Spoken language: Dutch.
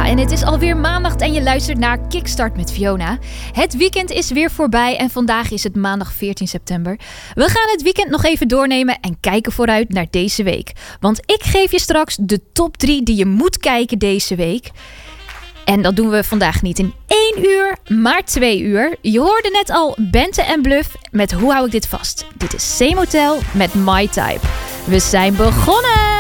en het is alweer maandag en je luistert naar Kickstart met Fiona. Het weekend is weer voorbij en vandaag is het maandag 14 september. We gaan het weekend nog even doornemen en kijken vooruit naar deze week. Want ik geef je straks de top 3 die je moet kijken deze week. En dat doen we vandaag niet in 1 uur, maar 2 uur. Je hoorde net al Bente en Bluff met Hoe hou ik dit vast? Dit is Same Hotel met My Type. We zijn begonnen!